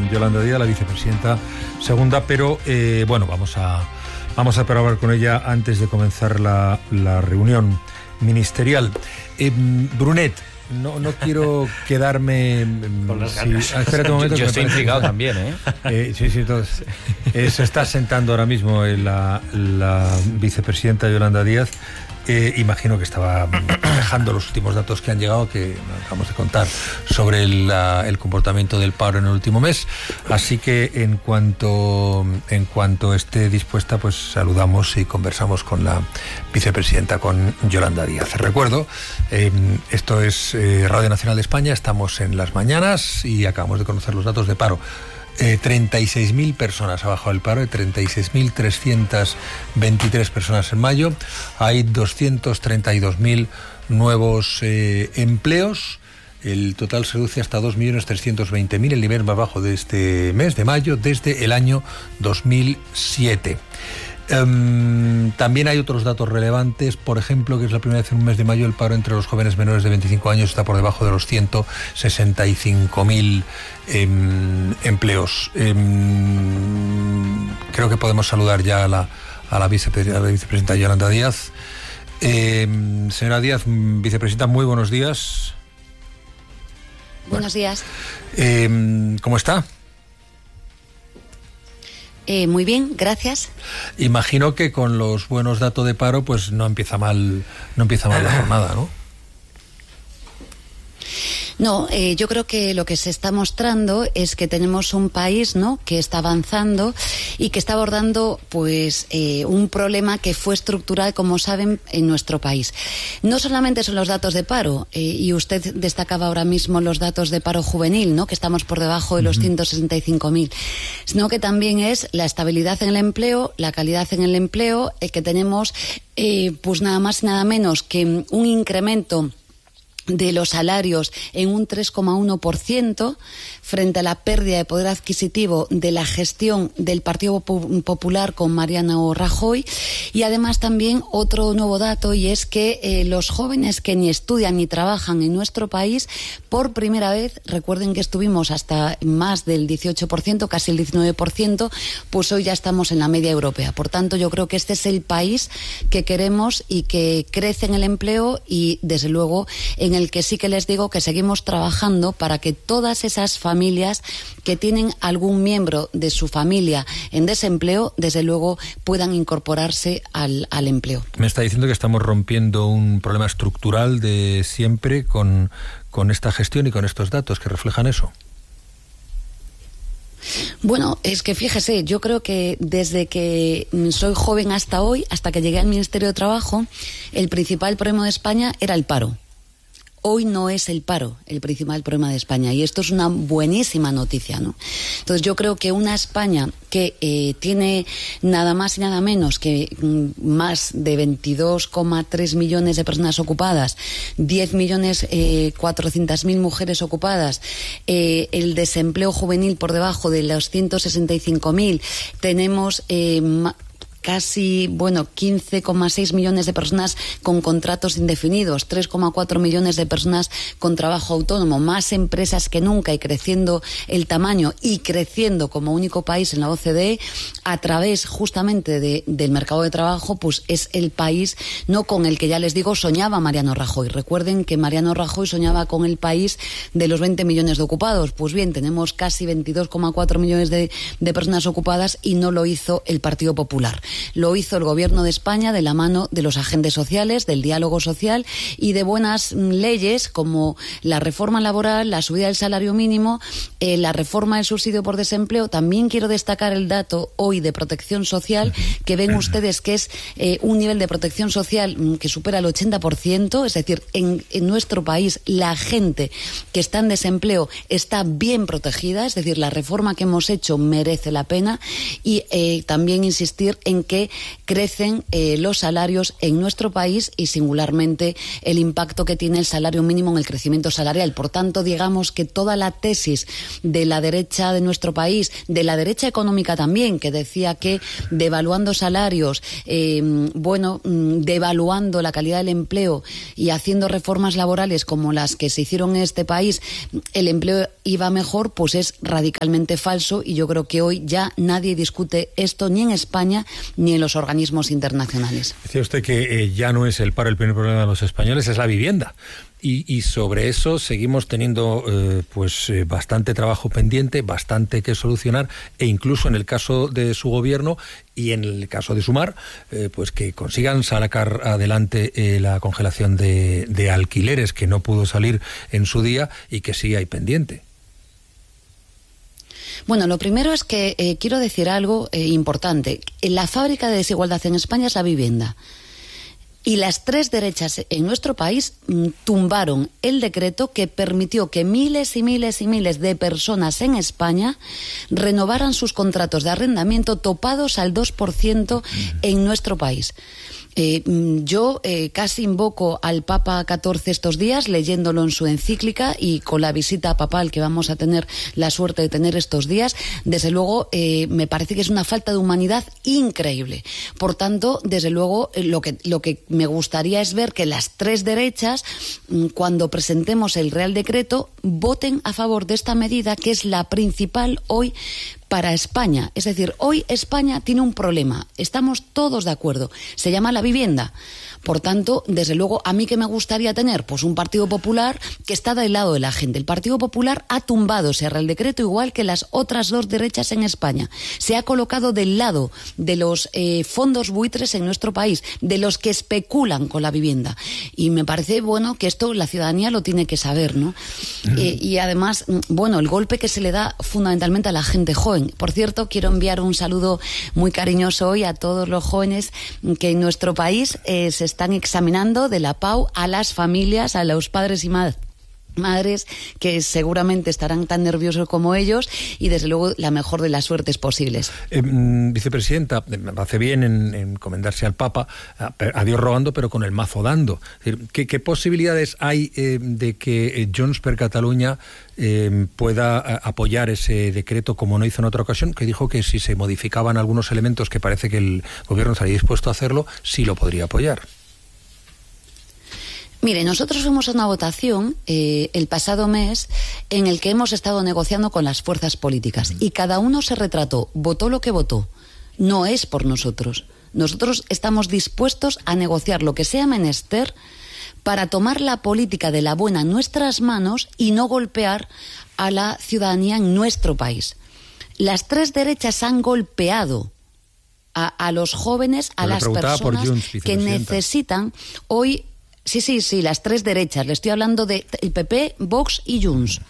Yolanda Díaz, la vicepresidenta segunda, pero bueno, vamos a hablar con ella antes de comenzar la reunión ministerial. Brunet, no quiero quedarme con las ganas. Espérate un momento. Yo estoy intrigado también, sí, entonces, se está sentando ahora mismo la vicepresidenta Yolanda Díaz. Imagino que estaba dejando los últimos datos que han llegado, que acabamos de contar, sobre el comportamiento del paro en el último mes. Así que en cuanto esté dispuesta, pues saludamos y conversamos con la vicepresidenta, con Yolanda Díaz. Recuerdo, esto es Radio Nacional de España, estamos en las mañanas y acabamos de conocer los datos de paro. 36.000 personas ha bajado el paro, 36.323 personas en mayo. Hay 232.000 nuevos empleos. El total se reduce hasta 2.320.000, el nivel más bajo de este mes de mayo desde el año 2007. También hay otros datos relevantes, por ejemplo, que es la primera vez en un mes de mayo el paro entre los jóvenes menores de 25 años está por debajo de los 165.000 empleos. Creo que podemos saludar ya a la vicepresidenta Yolanda Díaz. Señora Díaz, vicepresidenta, muy buenos días. Buenos días. ¿Cómo está? Muy bien, gracias. Imagino que con los buenos datos de paro, pues no empieza mal la jornada, ¿no? No, yo creo que lo que se está mostrando es que tenemos un país, ¿no?, que está avanzando y que está abordando, pues, un problema que fue estructural, como saben, en nuestro país. No solamente son los datos de paro, y usted destacaba ahora mismo los datos de paro juvenil, ¿no?, que estamos por debajo de los 165.000, sino que también es la estabilidad en el empleo, la calidad en el empleo, que tenemos, pues nada más y nada menos que un incremento de los salarios en un 3,1% frente a la pérdida de poder adquisitivo de la gestión del Partido Popular con Mariano Rajoy. Y además también otro nuevo dato, y es que los jóvenes que ni estudian ni trabajan en nuestro país, por primera vez, recuerden que estuvimos hasta más del 18%, casi el 19%, pues hoy ya estamos en la media europea. Por tanto, yo creo que este es el país que queremos y que crece en el empleo y, desde luego, en el que sí que les digo que seguimos trabajando para que todas esas familias que tienen algún miembro de su familia en desempleo, desde luego, puedan incorporarse al empleo. Me está diciendo que estamos rompiendo un problema estructural de siempre con esta gestión y con estos datos que reflejan eso. Bueno, es que fíjese, yo creo que desde que soy joven hasta hoy, hasta que llegué al Ministerio de Trabajo, el principal problema de España era el paro. Hoy no es el paro el principal problema de España, y esto es una buenísima noticia, ¿no? Entonces yo creo que una España que tiene nada más y nada menos que más de 22,3 millones de personas ocupadas, 10.400.000 mujeres ocupadas, el desempleo juvenil por debajo de los 165.000, tenemos casi, 15,6 millones de personas con contratos indefinidos, 3,4 millones de personas con trabajo autónomo, más empresas que nunca, y creciendo el tamaño y creciendo como único país en la OCDE a través justamente del mercado de trabajo, pues es el país, no con el que, ya les digo, soñaba Mariano Rajoy. Recuerden que Mariano Rajoy soñaba con el país de los 20 millones de ocupados. Pues bien, tenemos casi 22,4 millones de personas ocupadas, y no lo hizo el Partido Popular. Lo hizo el Gobierno de España de la mano de los agentes sociales, del diálogo social y de buenas leyes como la reforma laboral, la subida del salario mínimo, la reforma del subsidio por desempleo. También quiero destacar el dato hoy de protección social, que ven ustedes que es un nivel de protección social que supera el 80%, es decir, en nuestro país la gente que está en desempleo está bien protegida, es decir, la reforma que hemos hecho merece la pena. Y también insistir en en que crecen los salarios en nuestro país y singularmente el impacto que tiene el salario mínimo en el crecimiento salarial. Por tanto, digamos que toda la tesis de la derecha de nuestro país, de la derecha económica también, que decía que devaluando salarios, devaluando la calidad del empleo y haciendo reformas laborales como las que se hicieron en este país, el empleo iba mejor, pues es radicalmente falso, y yo creo que hoy ya nadie discute esto ni en España ni en los organismos internacionales. Decía usted que ya no es el paro el primer problema de los españoles, es la vivienda. Y sobre eso seguimos teniendo bastante trabajo pendiente, bastante que solucionar, e incluso en el caso de su gobierno y en el caso de Sumar, pues que consigan sacar adelante la congelación de alquileres que no pudo salir en su día y que sí hay pendiente. Bueno, lo primero es que quiero decir algo importante. La fábrica de desigualdad en España es la vivienda. Y las tres derechas en nuestro país tumbaron el decreto que permitió que miles y miles y miles de personas en España renovaran sus contratos de arrendamiento topados al 2% en nuestro país. Yo casi invoco al Papa XIV estos días, leyéndolo en su encíclica y con la visita papal que vamos a tener la suerte de tener estos días. Desde luego, me parece que es una falta de humanidad increíble. Por tanto, desde luego, lo que me gustaría es ver que las tres derechas, cuando presentemos el Real Decreto, voten a favor de esta medida, que es la principal hoy para España. Es decir, hoy España tiene un problema, estamos todos de acuerdo, se llama la vivienda. Por tanto, desde luego, ¿a mí qué me gustaría tener? Pues un Partido Popular que está del lado de la gente. El Partido Popular ha tumbado ese Real Decreto, igual que las otras dos derechas en España. Se ha colocado del lado de los fondos buitres en nuestro país, de los que especulan con la vivienda. Y me parece, bueno, que esto la ciudadanía lo tiene que saber, ¿no? Y además, bueno, el golpe que se le da fundamentalmente a la gente joven. Por cierto, quiero enviar un saludo muy cariñoso hoy a todos los jóvenes que en nuestro país se están examinando de la PAU, a las familias, a los padres y madres que seguramente estarán tan nerviosos como ellos, y desde luego la mejor de las suertes posibles. Vicepresidenta, hace bien en encomendarse al Papa, a Dios rogando pero con el mazo dando. Es decir, ¿qué posibilidades hay de que Junts per Catalunya pueda apoyar ese decreto, como no hizo en otra ocasión, que dijo que si se modificaban algunos elementos, que parece que el gobierno estaría dispuesto a hacerlo, sí lo podría apoyar? Mire, nosotros fuimos a una votación el pasado mes en el que hemos estado negociando con las fuerzas políticas y cada uno se retrató, votó lo que votó. No es por nosotros. Nosotros estamos dispuestos a negociar lo que sea menester para tomar la política de la buena en nuestras manos y no golpear a la ciudadanía en nuestro país. Las tres derechas han golpeado a los jóvenes, a las personas que necesitan hoy. Sí, las tres derechas. Le estoy hablando de el PP, Vox y Junts.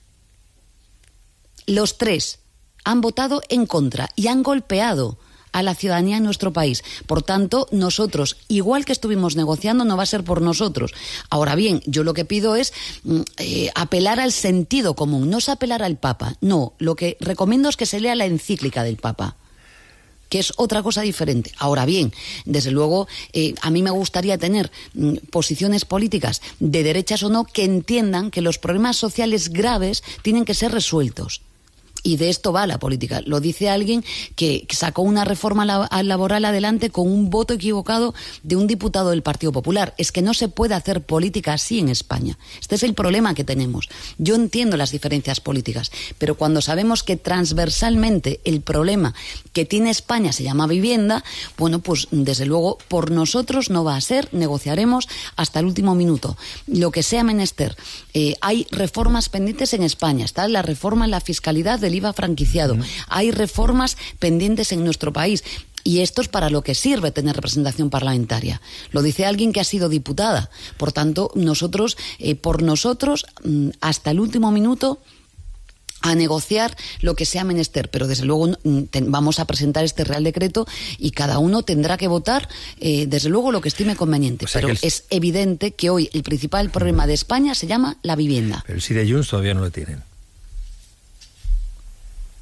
Los tres han votado en contra y han golpeado a la ciudadanía en nuestro país. Por tanto, nosotros, igual que estuvimos negociando, no va a ser por nosotros. Ahora bien, yo lo que pido es apelar al sentido común, no es apelar al Papa. No, lo que recomiendo es que se lea la encíclica del Papa, que es otra cosa diferente. Ahora bien, desde luego, a mí me gustaría tener posiciones políticas, de derechas o no, que entiendan que los problemas sociales graves tienen que ser resueltos. Y de esto va la política. Lo dice alguien que sacó una reforma laboral adelante con un voto equivocado de un diputado del Partido Popular. Es que no se puede hacer política así en España. Este es el problema que tenemos. Yo entiendo las diferencias políticas, pero cuando sabemos que transversalmente el problema que tiene España se llama vivienda, bueno, pues desde luego por nosotros no va a ser, negociaremos hasta el último minuto. Lo que sea menester. Hay reformas pendientes en España. Está la reforma en la fiscalidad del IVA franquiciado. Hay reformas pendientes en nuestro país. Y esto es para lo que sirve tener representación parlamentaria. Lo dice alguien que ha sido diputada. Por tanto, nosotros, por nosotros, hasta el último minuto, a negociar lo que sea menester, pero desde luego vamos a presentar este Real Decreto y cada uno tendrá que votar desde luego lo que estime conveniente, o sea, pero es evidente que hoy el principal problema de España se llama la vivienda. Pero el sí de Junts todavía no lo tienen.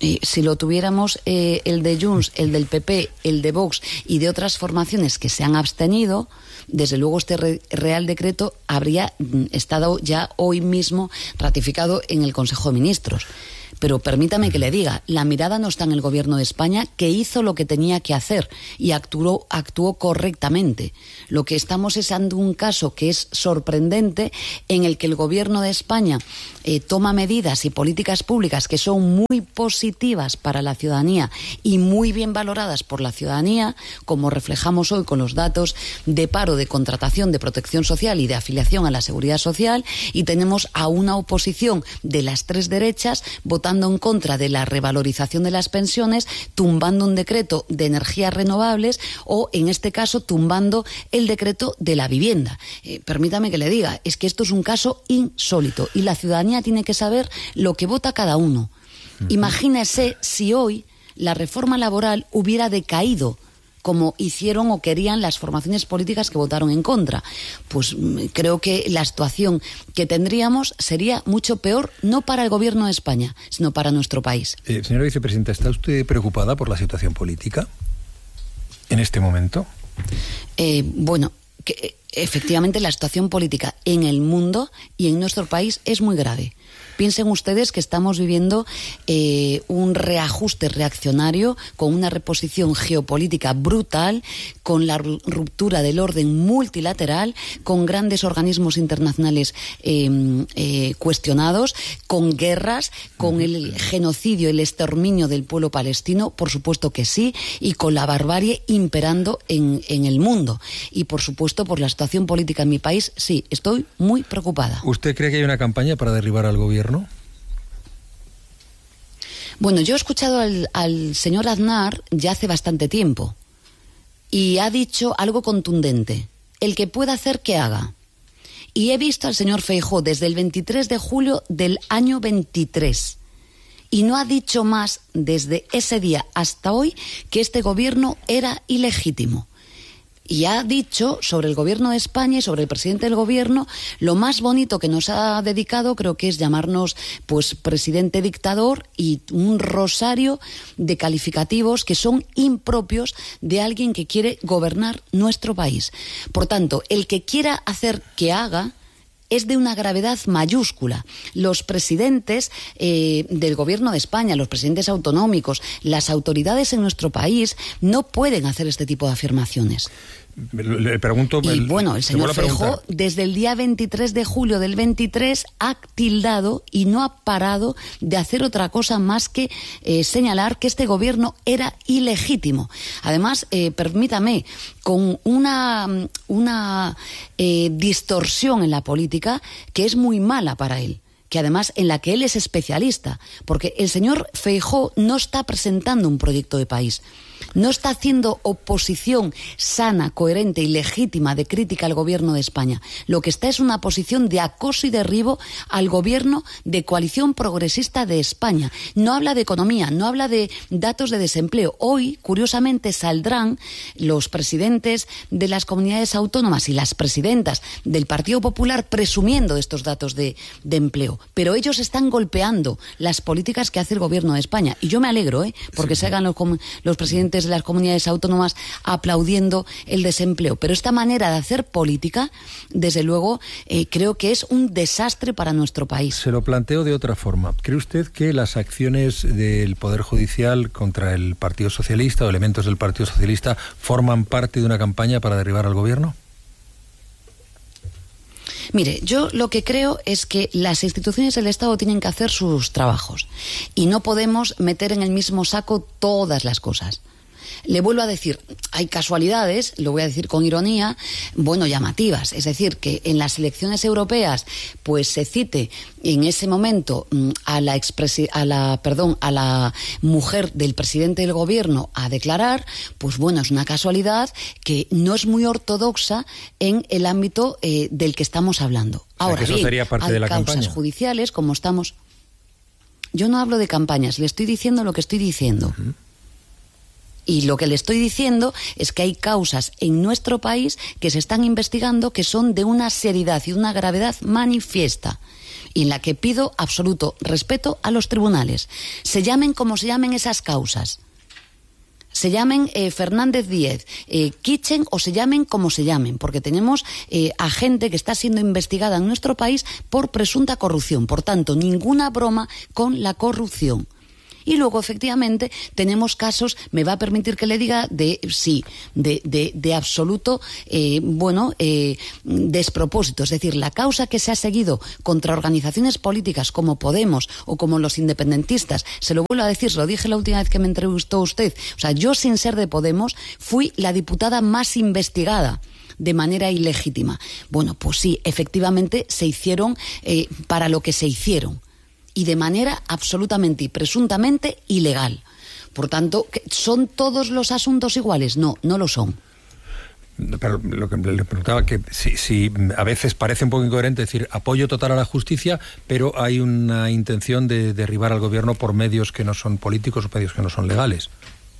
Si lo tuviéramos el de Junts, el del PP, el de Vox y de otras formaciones que se han abstenido, desde luego este Real Decreto habría estado ya hoy mismo ratificado en el Consejo de Ministros. Pero permítame que le diga, la mirada no está en el Gobierno de España, que hizo lo que tenía que hacer y actuó correctamente. Lo que estamos es ante un caso que es sorprendente, en el que el Gobierno de España toma medidas y políticas públicas que son muy positivas para la ciudadanía y muy bien valoradas por la ciudadanía, como reflejamos hoy con los datos de paro, de contratación, de protección social y de afiliación a la Seguridad Social, y tenemos a una oposición de las tres derechas votando en contra de la revalorización de las pensiones, tumbando un decreto de energías renovables o, en este caso, tumbando el decreto de la vivienda. Permítame que le diga, es que esto es un caso insólito y la ciudadanía tiene que saber lo que vota cada uno. Imagínese si hoy la reforma laboral hubiera decaído como hicieron o querían las formaciones políticas que votaron en contra. Pues creo que la situación que tendríamos sería mucho peor, no para el Gobierno de España, sino para nuestro país. Señora Vicepresidenta, ¿está usted preocupada por la situación política en este momento? Bueno, efectivamente la situación política en el mundo y en nuestro país es muy grave. Piensen ustedes que estamos viviendo un reajuste reaccionario, con una reposición geopolítica brutal, con la ruptura del orden multilateral, con grandes organismos internacionales cuestionados, con guerras, con el genocidio, el exterminio del pueblo palestino, por supuesto que sí, y con la barbarie imperando en el mundo. Y por supuesto, por la situación política en mi país, sí, estoy muy preocupada. ¿Usted cree que hay una campaña para derribar al gobierno? Bueno, yo he escuchado al señor Aznar ya hace bastante tiempo y ha dicho algo contundente: el que pueda hacer, que haga. Y he visto al señor Feijóo desde el 23 de julio del año 23 y no ha dicho más desde ese día hasta hoy que este gobierno era ilegítimo. Y ha dicho sobre el Gobierno de España y sobre el presidente del Gobierno, lo más bonito que nos ha dedicado, creo que es llamarnos pues presidente dictador, y un rosario de calificativos que son impropios de alguien que quiere gobernar nuestro país. Por tanto, el que quiera hacer, que haga, es de una gravedad mayúscula. Los presidentes del Gobierno de España, los presidentes autonómicos, las autoridades en nuestro país no pueden hacer este tipo de afirmaciones. Le pregunto... Y bueno, el señor Feijóo desde el día 23 de julio del 23 ha tildado y no ha parado de hacer otra cosa más que señalar que este gobierno era ilegítimo. Además, permítame, con una distorsión en la política que es muy mala para él, que además en la que él es especialista, porque el señor Feijóo no está presentando un proyecto de país, no está haciendo oposición sana, coherente y legítima de crítica al Gobierno de España. Lo que está es una posición de acoso y derribo al Gobierno de Coalición Progresista de España. No habla de economía, no habla de datos de desempleo. Hoy, curiosamente, saldrán los presidentes de las comunidades autónomas y las presidentas del Partido Popular presumiendo de estos datos de empleo. Pero ellos están golpeando las políticas que hace el Gobierno de España. Y yo me alegro, porque sí, se hagan los presidentes de las comunidades autónomas aplaudiendo el desempleo. Pero esta manera de hacer política, desde luego, creo que es un desastre para nuestro país. Se lo planteo de otra forma. ¿Cree usted que las acciones del Poder Judicial contra el Partido Socialista o elementos del Partido Socialista forman parte de una campaña para derribar al gobierno? Mire, yo lo que creo es que las instituciones del Estado tienen que hacer sus trabajos y no podemos meter en el mismo saco todas las cosas. Le vuelvo a decir, hay casualidades, lo voy a decir con ironía, bueno, llamativas. Es decir, que en las elecciones europeas pues se cite en ese momento a la mujer del presidente del gobierno a declarar, pues bueno, es una casualidad que no es muy ortodoxa en el ámbito del que estamos hablando. Ahora eso sería bien, parte hay de la causas campaña judiciales, como estamos... Yo no hablo de campañas, le estoy diciendo lo que estoy diciendo. Uh-huh. Y lo que le estoy diciendo es que hay causas en nuestro país que se están investigando que son de una seriedad y una gravedad manifiesta. y en la que pido absoluto respeto a los tribunales. Se llamen como se llamen esas causas. Se llamen Fernández Díez, Kitchen o se llamen como se llamen, porque tenemos a gente que está siendo investigada en nuestro país por presunta corrupción. Por tanto, ninguna broma con la corrupción. Y luego, efectivamente, tenemos casos, me va a permitir que le diga, de absoluto, despropósito. Es decir, la causa que se ha seguido contra organizaciones políticas como Podemos o como los independentistas, se lo vuelvo a decir, se lo dije la última vez que me entrevistó usted, o sea, yo sin ser de Podemos fui la diputada más investigada de manera ilegítima. Bueno, pues sí, efectivamente se hicieron para lo que se hicieron. Y de manera absolutamente y presuntamente ilegal. Por tanto, ¿son todos los asuntos iguales? No, no lo son. Pero lo que le preguntaba, que si a veces parece un poco incoherente decir apoyo total a la justicia, pero hay una intención de derribar al gobierno por medios que no son políticos o medios que no son legales.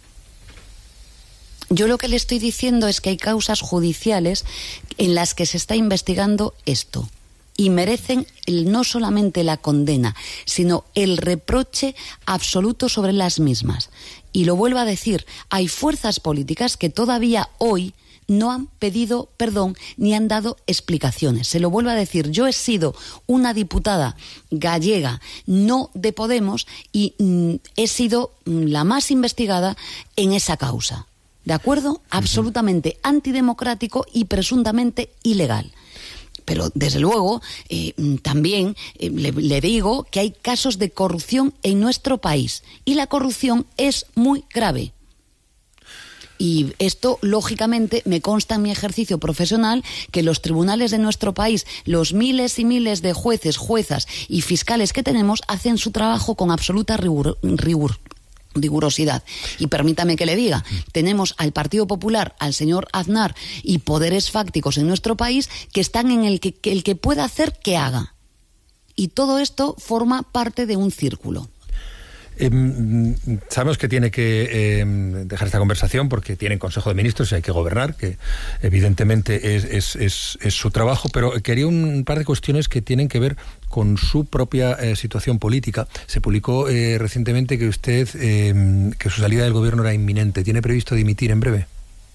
Yo lo que le estoy diciendo es que hay causas judiciales en las que se está investigando esto. Y merecen no solamente la condena, sino el reproche absoluto sobre las mismas. Y lo vuelvo a decir, hay fuerzas políticas que todavía hoy no han pedido perdón ni han dado explicaciones. Se lo vuelvo a decir, yo he sido una diputada gallega, no de Podemos, y he sido la más investigada en esa causa. ¿De acuerdo? Absolutamente antidemocrático y presuntamente ilegal. Pero, desde luego, también le digo que hay casos de corrupción en nuestro país. Y la corrupción es muy grave. Y esto, lógicamente, me consta en mi ejercicio profesional que los tribunales de nuestro país, los miles y miles de jueces, juezas y fiscales que tenemos, hacen su trabajo con absoluta rigurosidad. Y permítame que le diga, tenemos al Partido Popular, al señor Aznar y poderes fácticos en nuestro país que están en el que pueda hacer que haga. Y todo esto forma parte de un círculo. Sabemos que tiene que dejar esta conversación porque tienen Consejo de Ministros y hay que gobernar, que evidentemente es su trabajo, pero quería un par de cuestiones que tienen que ver con su propia situación política. Se publicó recientemente que usted, que su salida del gobierno era inminente. ¿Tiene previsto dimitir en breve?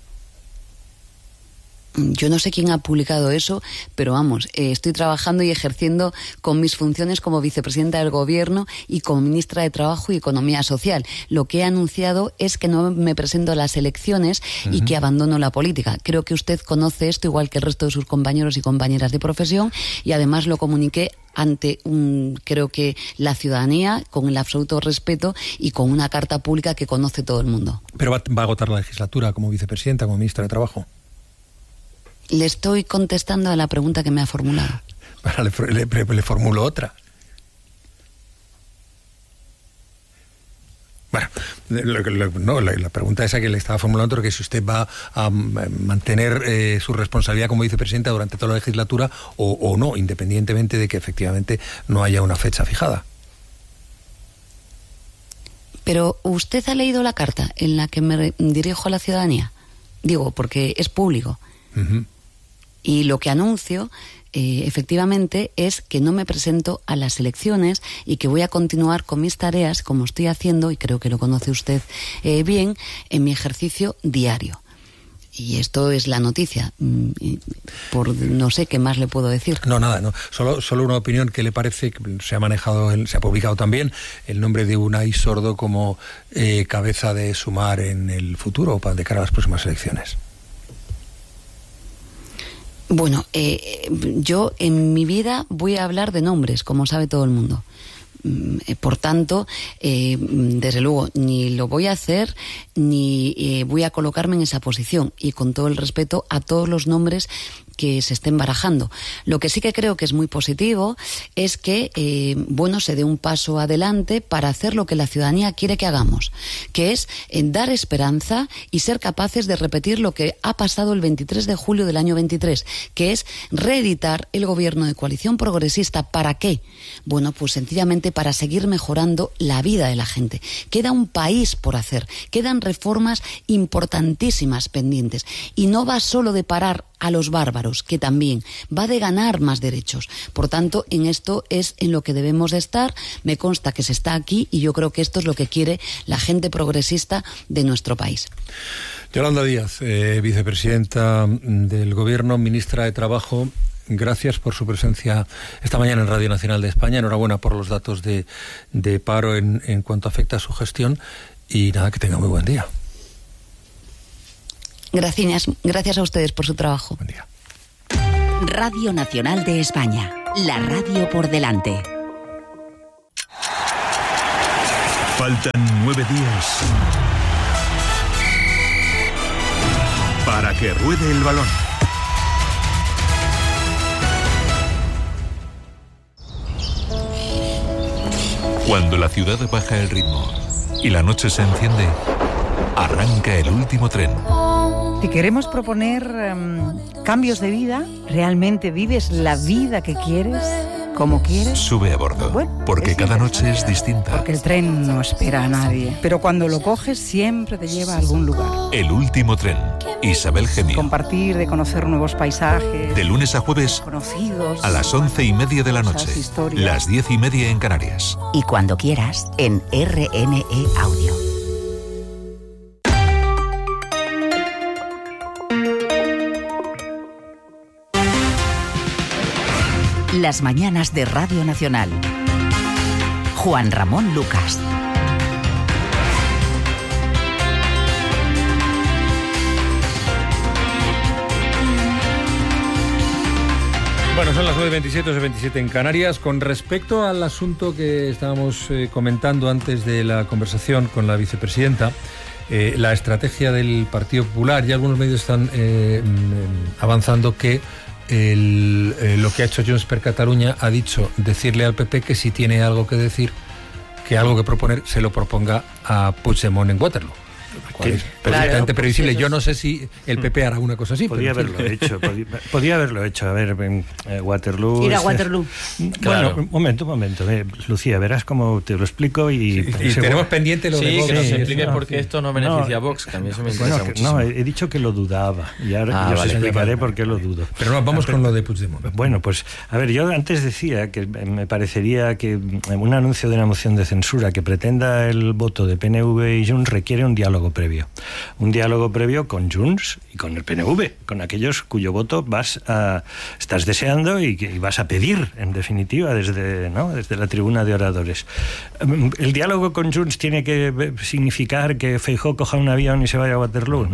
Yo no sé quién ha publicado eso, pero vamos, estoy trabajando y ejerciendo con mis funciones como vicepresidenta del Gobierno y como ministra de Trabajo y Economía Social. Lo que he anunciado es que no me presento a las elecciones y que abandono la política. Creo que usted conoce esto igual que el resto de sus compañeros y compañeras de profesión y además lo comuniqué ante creo que la ciudadanía con el absoluto respeto y con una carta pública que conoce todo el mundo. ¿Pero va a agotar la legislatura como vicepresidenta, como ministra de Trabajo? Le estoy contestando a la pregunta que me ha formulado. Bueno, le formulo otra. Bueno, la pregunta esa que le estaba formulando es que si usted va a mantener su responsabilidad como vicepresidenta durante toda la legislatura o no, independientemente de que efectivamente no haya una fecha fijada. Pero usted ha leído la carta en la que me dirijo a la ciudadanía. Digo, porque es público. Uh-huh. Y lo que anuncio, efectivamente, es que no me presento a las elecciones y que voy a continuar con mis tareas, como estoy haciendo, y creo que lo conoce usted bien, en mi ejercicio diario. Y esto es la noticia. No sé qué más le puedo decir. No, nada, no. Solo una opinión que le parece, que se ha manejado, se ha publicado también, el nombre de Unai Sordo como cabeza de Sumar en el futuro, de cara a las próximas elecciones. Bueno, yo en mi vida voy a hablar de nombres, como sabe todo el mundo. Por tanto, desde luego, ni lo voy a hacer, ni voy a colocarme en esa posición. Y con todo el respeto a todos los nombres que se estén barajando. Lo que sí que creo que es muy positivo es que, se dé un paso adelante para hacer lo que la ciudadanía quiere que hagamos, que es dar esperanza y ser capaces de repetir lo que ha pasado el 23 de julio del año 23, que es reeditar el gobierno de coalición progresista. ¿Para qué? Bueno, pues sencillamente para seguir mejorando la vida de la gente. Queda un país por hacer, quedan reformas importantísimas pendientes y no va solo de parar a los bárbaros, que también va de ganar más derechos. Por tanto, en esto es en lo que debemos de estar. Me consta que se está aquí y yo creo que esto es lo que quiere la gente progresista de nuestro país. Yolanda Díaz, vicepresidenta del Gobierno, ministra de Trabajo, gracias por su presencia esta mañana en Radio Nacional de España. Enhorabuena por los datos de paro en cuanto afecta a su gestión y nada, que tenga muy buen día. Gracias a ustedes por su trabajo. Buen día. Radio Nacional de España, la radio por delante. Faltan 9 días para que ruede el balón. Cuando la ciudad baja el ritmo y la noche se enciende, arranca el último tren. Te queremos proponer cambios de vida. ¿Realmente vives la vida que quieres? ¿Cómo quieres? Sube a bordo, bueno, porque cada noche es distinta. Porque el tren no espera a nadie. Pero cuando lo coges siempre te lleva a algún lugar. El último tren. Isabel Gemio. Compartir, de conocer nuevos paisajes. De lunes a jueves, conocidos. a las 11:30 de la noche. Historias. Las 10:30 en Canarias. Y cuando quieras, en RNE Audio. Las mañanas de Radio Nacional. Juan Ramón Lucas. Bueno, son las 9:27, 9:27 en Canarias. Con respecto al asunto que estábamos comentando antes de la conversación con la vicepresidenta, la estrategia del Partido Popular, y algunos medios están avanzando que lo que ha hecho Junts per Catalunya ha dicho decirle al PP que si tiene algo que decir, que algo que proponer, se lo proponga a Puigdemont en Waterloo. Lo cual es perfectamente previsible. Yo no sé si el PP hará una cosa así. Podía haberlo hecho. Podía haberlo hecho. A ver, Waterloo. Ir a Waterloo. Claro. Bueno, un momento. Lucía, verás cómo te lo explico y tenemos pendiente lo de Vox. Que nos explique por qué esto no beneficia a Vox, que a mí eso me interesa muchísimo. No, he dicho que lo dudaba y ahora os explicaré por qué lo dudo. Pero no, vamos con lo de Puigdemont. Bueno, pues, a ver, yo antes decía que me parecería que un anuncio de una moción de censura que pretenda el voto de PNV y Junts requiere un diálogo previo. Un diálogo previo con Junts y con el PNV, con aquellos cuyo voto estás deseando y vas a pedir, en definitiva, desde la tribuna de oradores. ¿El diálogo con Junts tiene que significar que Feijóo coja un avión y se vaya a Waterloo?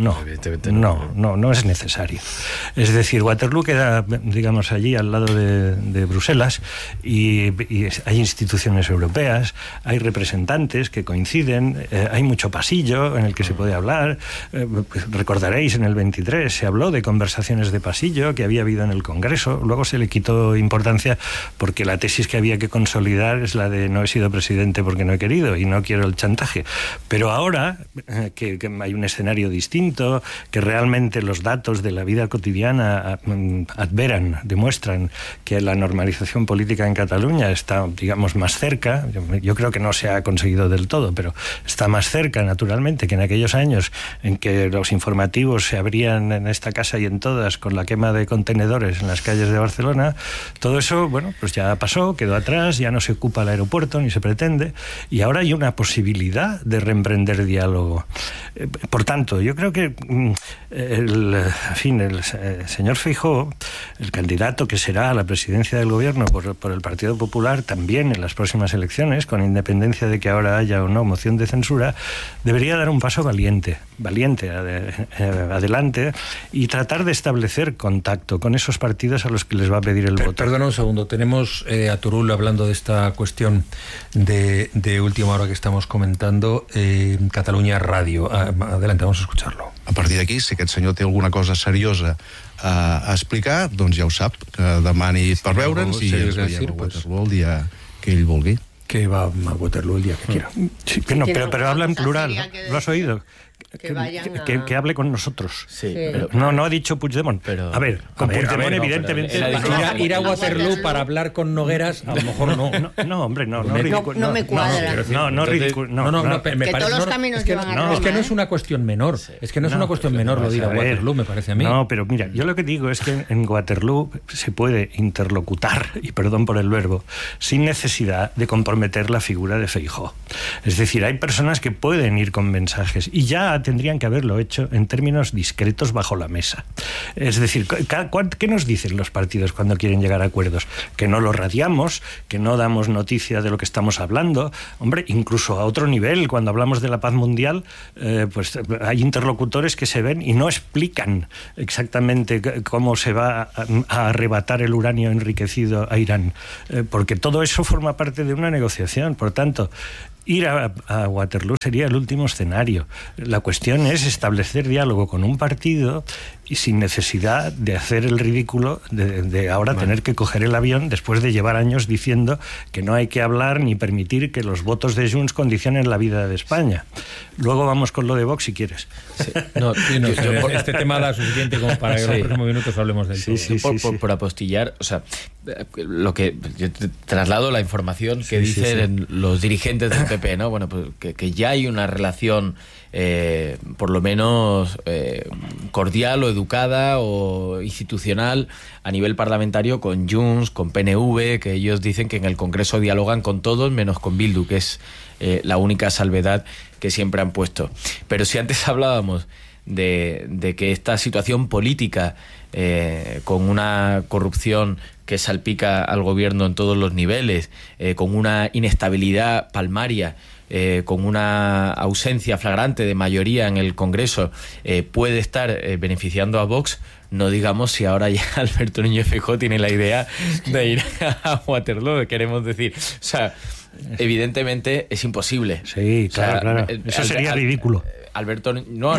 No es necesario. Es decir, Waterloo queda, digamos, allí al lado de Bruselas y hay instituciones europeas, hay representantes que coinciden, hay mucho pasillo en el que se puede hablar. Recordaréis, en el 23 se habló de conversaciones de pasillo que había habido en el Congreso. Luego se le quitó importancia porque la tesis que había que consolidar es la de no he sido presidente porque no he querido y no quiero el chantaje. Pero ahora que hay un escenario distinto, que realmente los datos de la vida cotidiana demuestran que la normalización política en Cataluña está, digamos, más cerca. Yo creo que no se ha conseguido del todo, pero está más cerca, naturalmente, que en aquellos años en que los informativos se abrían en esta casa y en todas con la quema de contenedores en las calles de Barcelona. Todo eso, bueno, pues ya pasó, quedó atrás, ya no se ocupa el aeropuerto ni se pretende, y ahora hay una posibilidad de reemprender diálogo. Por tanto, yo creo que el señor Feijóo, el candidato que será a la presidencia del gobierno por el Partido Popular también en las próximas elecciones, con independencia de que ahora haya o no moción de censura, debería dar un paso valiente adelante y tratar de establecer contacto con esos partidos a los que les va a pedir el voto. Perdona un segundo, tenemos a Turull hablando de esta cuestión de última hora que estamos comentando, Catalunya Ràdio. Adelante, vamos a escucharlo. A partir d'aquí, si aquest senyor té alguna cosa seriosa a explicar, doncs ja ho sap, que demani per veure'ns i ens veiem a Waterloo el dia que ell vulgui. Que va a Waterloo el día que quiera. Sí, pero habla en plural, ¿lo has oído? que hable con nosotros. Sí. Pero, no ha dicho Puigdemont. Pero, a ver, con Puigdemont evidentemente... Ir a Waterloo para hablar con Nogueras, a lo mejor no. No, hombre, no me cuadra. No, ridículo. Que todos los caminos llevan a Roma. Es que no es una cuestión menor. Es que no es una cuestión menor lo de ir a Waterloo, me parece a mí. No, pero mira, yo lo que digo es que en Waterloo se puede interlocutar, y perdón por el verbo, sin necesidad de comprometer la figura de Feijóo. Es decir, hay personas que pueden ir con mensajes y ya tendrían que haberlo hecho en términos discretos bajo la mesa. Es decir, ¿qué nos dicen los partidos cuando quieren llegar a acuerdos? Que no los radiamos, que no damos noticia de lo que estamos hablando. Hombre, incluso a otro nivel, cuando hablamos de la paz mundial, pues hay interlocutores que se ven y no explican exactamente cómo se va a arrebatar el uranio enriquecido a Irán, porque todo eso forma parte de una negociación. Por tanto, ir a Waterloo sería el último escenario. La cuestión es establecer diálogo con un partido y sin necesidad de hacer el ridículo de ahora tener que coger el avión después de llevar años diciendo que no hay que hablar ni permitir que los votos de Junts condicionen la vida de España. Luego vamos con lo de Vox si quieres. Sí. Este tema da suficiente como para que en los próximos minutos hablemos del todo. Por apostillar, o sea, lo que yo te traslado la información que dicen los dirigentes del PP, ¿no? Bueno, pues que ya hay una relación por lo menos cordial o educada o institucional a nivel parlamentario con Junts, con PNV, que ellos dicen que en el Congreso dialogan con todos menos con Bildu, que es la única salvedad que siempre han puesto. Pero si antes hablábamos de que esta situación política con una corrupción que salpica al gobierno en todos los niveles, con una inestabilidad palmaria, con una ausencia flagrante de mayoría en el Congreso, puede estar beneficiando a Vox, no digamos si ahora ya Alberto Núñez Feijóo tiene la idea de ir a Waterloo, queremos decir. O sea, evidentemente es imposible. Sí, claro. Eso sería ridículo. Alberto,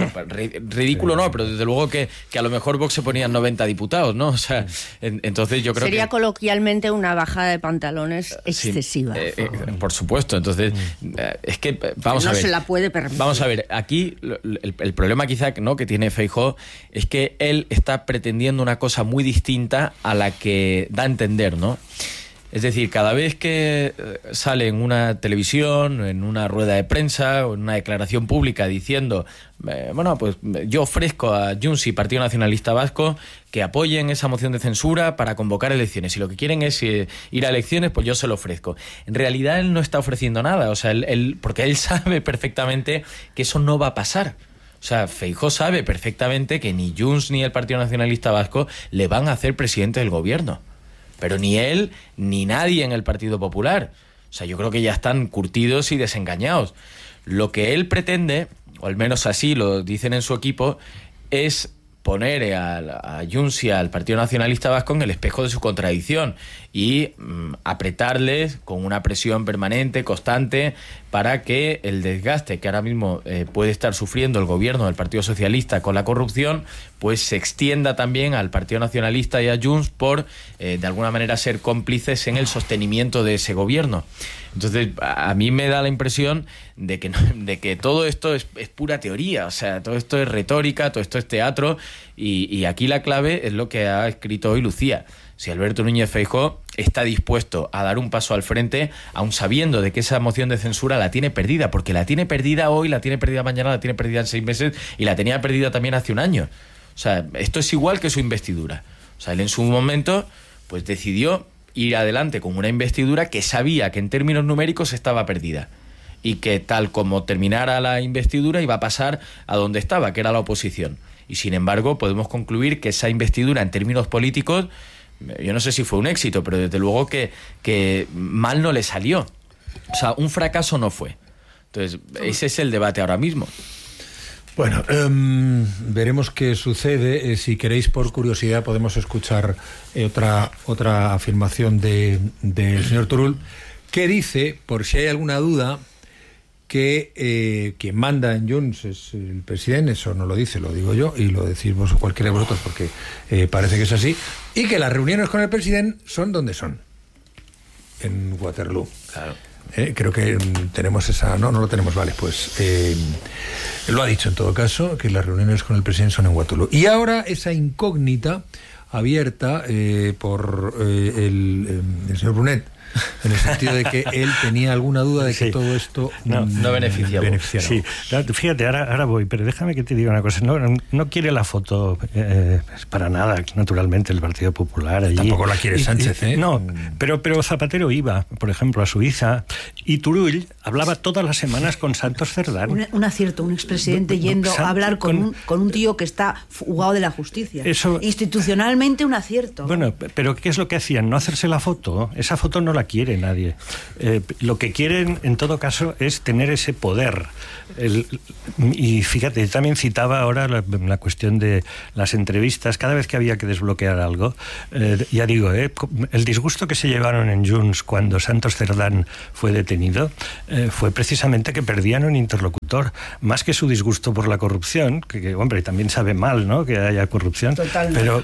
ridículo no, pero desde luego que a lo mejor Vox se ponían 90 diputados, ¿no? O sea, entonces yo creo sería coloquialmente una bajada de pantalones excesiva. Por supuesto, entonces es que vamos a ver. No se la puede permitir. Vamos a ver, aquí el problema quizá que tiene Feijóo es que él está pretendiendo una cosa muy distinta a la que da a entender, ¿no? Es decir, cada vez que sale en una televisión, en una rueda de prensa o en una declaración pública diciendo bueno, pues yo ofrezco a Junts y Partido Nacionalista Vasco que apoyen esa moción de censura para convocar elecciones. Si lo que quieren es ir a elecciones, pues yo se lo ofrezco. En realidad él no está ofreciendo nada, o sea, porque él sabe perfectamente que eso no va a pasar. O sea, Feijóo sabe perfectamente que ni Junts ni el Partido Nacionalista Vasco le van a hacer presidente del gobierno. Pero ni él ni nadie en el Partido Popular. O sea, yo creo que ya están curtidos y desengañados. Lo que él pretende, o al menos así lo dicen en su equipo, es poner a Junts y al Partido Nacionalista Vasco en el espejo de su contradicción y apretarles con una presión permanente, constante, para que el desgaste que ahora mismo puede estar sufriendo el gobierno del Partido Socialista con la corrupción, pues se extienda también al Partido Nacionalista y a Junts por, de alguna manera, ser cómplices en el sostenimiento de ese gobierno. Entonces, a mí me da la impresión de que todo esto es pura teoría, o sea, todo esto es retórica, todo esto es teatro, y aquí la clave es lo que ha escrito hoy Lucía. Si Alberto Núñez Feijóo está dispuesto a dar un paso al frente, aun sabiendo de que esa moción de censura la tiene perdida, porque la tiene perdida hoy, la tiene perdida mañana, la tiene perdida en 6 meses y la tenía perdida también hace un año. O sea, esto es igual que su investidura. O sea, él en su momento pues decidió ir adelante con una investidura que sabía que en términos numéricos estaba perdida y que tal como terminara la investidura iba a pasar a donde estaba, que era la oposición. Y sin embargo podemos concluir que esa investidura en términos políticos, yo no sé si fue un éxito, pero desde luego que mal no le salió. O sea, un fracaso no fue. Entonces, ese es el debate ahora mismo. Bueno, veremos qué sucede. Si queréis, por curiosidad, podemos escuchar otra afirmación del señor Turull, que dice, por si hay alguna duda, que quien manda en Junts es el presidente. Eso no lo dice, lo digo yo, y lo decís cualquiera de vosotros porque parece que es así, y que las reuniones con el presidente son donde son, en Waterloo. Claro. Creo que tenemos esa... No lo tenemos, vale, pues lo ha dicho en todo caso, que las reuniones con el presidente son en Waterloo. Y ahora esa incógnita abierta por el señor Brunet, en el sentido de que él tenía alguna duda de que todo esto no beneficiaba. Sí, fíjate, ahora voy, pero déjame que te diga una cosa. No quiere la foto para nada, naturalmente, el Partido Popular allí. Tampoco la quiere Sánchez, ¿eh? No, pero Zapatero iba, por ejemplo, a Suiza, y Turull hablaba todas las semanas con Santos Cerdán. Un acierto, un expresidente yendo a hablar con un tío que está fugado de la justicia. Eso, institucionalmente un acierto. Bueno, pero ¿qué es lo que hacían? No hacerse la foto. Esa foto no la quiere nadie. Lo que quieren, en todo caso, es tener ese poder. Y fíjate, también citaba ahora la cuestión de las entrevistas. Cada vez que había que desbloquear algo, ya digo, el disgusto que se llevaron en Junts cuando Santos Cerdán fue detenido fue precisamente que perdían un interlocutor, más que su disgusto por la corrupción, que hombre, también sabe mal, ¿no?, que haya corrupción. Totalmente. Pero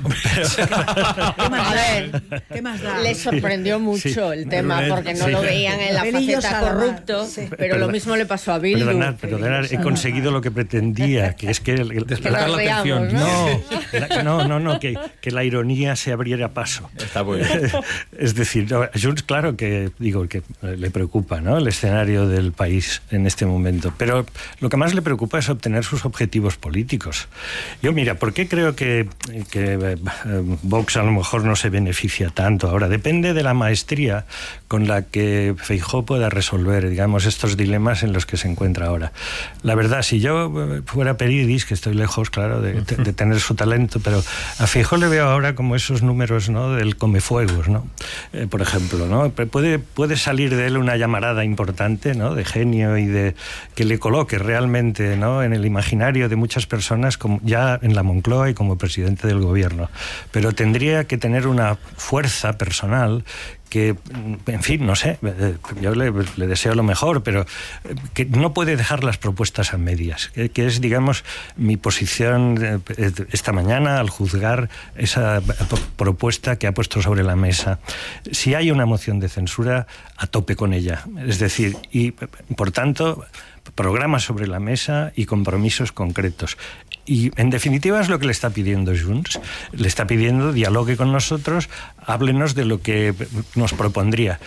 ¿Qué más da? Les sorprendió mucho el tema, porque no lo veían en la faceta corrupto, pero lo mismo le pasó a Bildu. Perdonad, he conseguido lo que pretendía, que es que despertar la atención. No, que la ironía se abriera paso. Está bueno. Es decir, a Junts, claro que le preocupa, ¿no?, el escenario del país en este momento, pero lo que más le preocupa es obtener sus objetivos políticos. Yo, mira, ¿por qué creo que Vox a lo mejor no se beneficia tanto ahora? Depende de la maestría con la que Feijóo pueda resolver, digamos, estos dilemas en los que se encuentra ahora. La verdad, si yo fuera Peridis, que estoy lejos, claro, de tener su talento, pero a Feijóo le veo ahora como esos números, ¿no?, del Comefuegos, ¿no? Por ejemplo, ¿no? Puede salir de él una llamarada importante, ¿no?, de genio y de que le coloque realmente, ¿no?, en el imaginario de muchas personas, como ya en la Moncloa y como presidente del gobierno. Pero tendría que tener una fuerza personal que, en fin, no sé, yo le deseo lo mejor, pero que no puede dejar las propuestas a medias, que es, digamos, mi posición esta mañana al juzgar esa propuesta que ha puesto sobre la mesa. Si hay una moción de censura, a tope con ella. Es decir, y por tanto, programas sobre la mesa y compromisos concretos. Y en definitiva es lo que le está pidiendo Junts. Le está pidiendo dialogue con nosotros, háblenos de lo que nos propondría.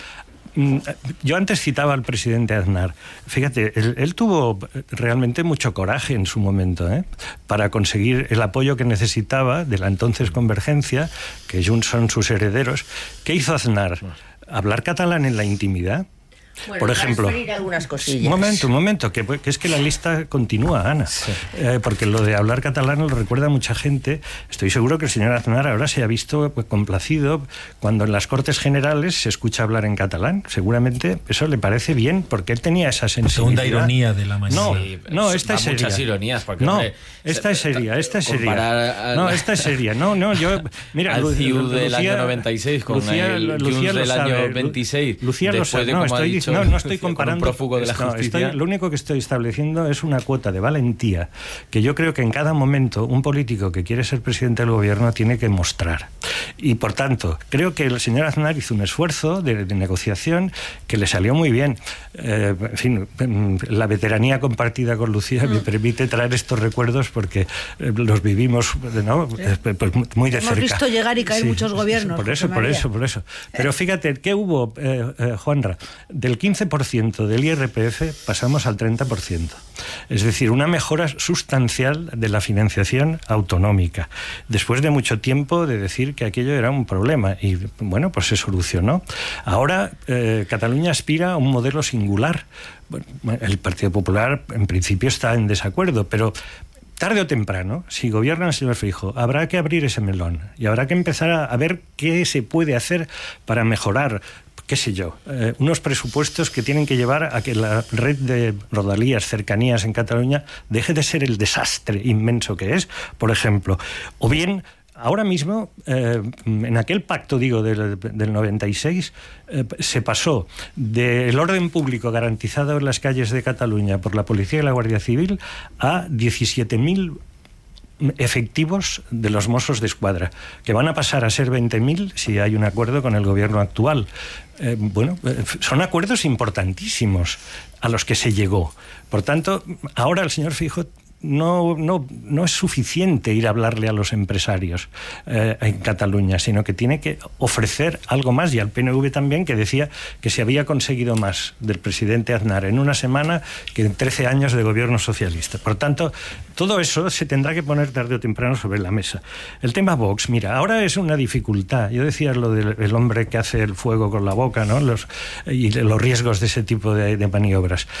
Yo antes citaba al presidente Aznar. Fíjate, él tuvo realmente mucho coraje en su momento, para conseguir el apoyo que necesitaba de la entonces Convergencia, que Junts son sus herederos. ¿Qué hizo Aznar? ¿Hablar catalán en la intimidad? Bueno, por ejemplo, algunas cosillas. Un momento, que es que la lista continúa, Ana, sí. Porque lo de hablar catalán lo recuerda a mucha gente. Estoy seguro que el señor Aznar ahora se ha visto complacido cuando en las Cortes Generales se escucha hablar en catalán. Seguramente eso le parece bien, porque él tenía esa sensibilidad. Segunda ironía de la mañana. No, esta es seria. Muchas ironías, porque, hombre, esta es seria. No, esta es seria. No, yo... Mira, al CIU del año 96 con el Junts del año 26. Lucía lo sabe. No estoy comparando. Prófugo de la justicia. Lo único que estoy estableciendo es una cuota de valentía que yo creo que en cada momento un político que quiere ser presidente del gobierno tiene que mostrar. Y por tanto, creo que el señor Aznar hizo un esfuerzo de negociación que le salió muy bien. En fin, la veteranía compartida con Lucía me permite traer estos recuerdos porque los vivimos, ¿no?, pues muy de cerca. Hemos visto llegar y caer muchos gobiernos. Por eso. Pero fíjate, ¿qué hubo, Juanra? Del 15% del IRPF pasamos al 30%. Es decir, una mejora sustancial de la financiación autonómica, después de mucho tiempo de decir que aquello era un problema. Y bueno, pues se solucionó. Ahora Cataluña aspira a un modelo singular. Bueno, el Partido Popular en principio está en desacuerdo, pero tarde o temprano, si gobierna el señor Feijóo, habrá que abrir ese melón y habrá que empezar a ver qué se puede hacer para mejorar, qué sé yo, unos presupuestos que tienen que llevar a que la red de rodalías, cercanías en Cataluña deje de ser el desastre inmenso que es, por ejemplo. O bien, ahora mismo, en aquel pacto, del 96, se pasó del orden público garantizado en las calles de Cataluña por la Policía y la Guardia Civil a 17.000 efectivos de los Mossos de Escuadra, que van a pasar a ser 20.000 si hay un acuerdo con el gobierno actual. Son acuerdos importantísimos a los que se llegó. Por tanto, ahora el señor Feijóo no es suficiente ir a hablarle a los empresarios en Cataluña, sino que tiene que ofrecer algo más, y al PNV también, que decía que se había conseguido más del presidente Aznar en una semana que en 13 años de gobierno socialista. Por tanto, todo eso se tendrá que poner tarde o temprano sobre la mesa. El tema Vox, mira, ahora es una dificultad. Yo decía lo del hombre que hace el fuego con la boca, ¿no? Y los riesgos de ese tipo de maniobras.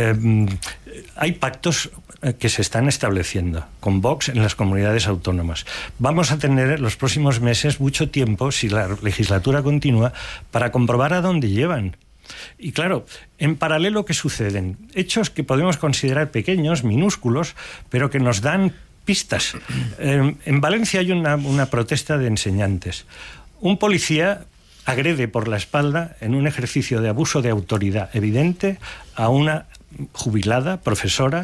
Hay pactos que se están estableciendo con Vox en las comunidades autónomas. Vamos a tener en los próximos meses mucho tiempo, si la legislatura continúa, para comprobar a dónde llevan. Y claro, en paralelo, ¿qué suceden? Hechos que podemos considerar pequeños, minúsculos, pero que nos dan pistas. En Valencia hay una protesta de enseñantes. Un policía agrede por la espalda, en un ejercicio de abuso de autoridad evidente, a una jubilada, profesora,